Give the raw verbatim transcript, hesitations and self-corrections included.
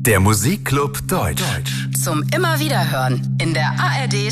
Der Musikclub Deutsch. Zum immer wieder hören in der A R D